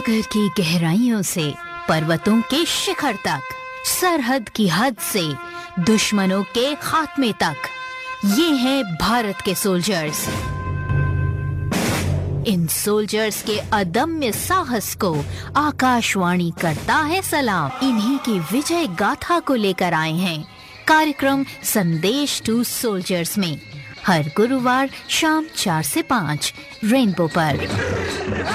सागर की गहराइयों से पर्वतों के शिखर तक, सरहद की हद से दुश्मनों के खात्मे तक, ये हैं भारत के सोल्जर्स। इन सोल्जर्स के अदम्य साहस को आकाशवाणी करता है सलाम। इन्हीं की विजय गाथा को लेकर आए हैं कार्यक्रम संदेश टू सोल्जर्स में, हर गुरुवार शाम 4 से 5 रेनबो पर।